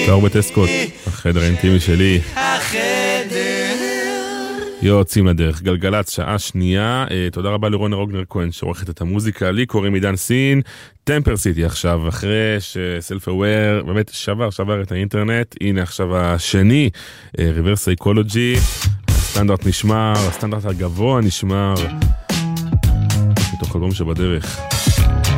תרבות אסקוט, החדר האינטימי שלי. יוצאים לדרך, גלגלת שעה שנייה. תודה רבה לרונה רוגנר כהן שעורכת את המוזיקה. לי קוראים עידן סין. טמפר סיטי עכשיו, אחרי שסלף אוויר באמת שבר את האינטרנט. הנה עכשיו השני, ריברס סייקולוגי. הסטנדרט נשמר, הסטנדרט הגבוה נשמר, מתוך אלבום שבדרך.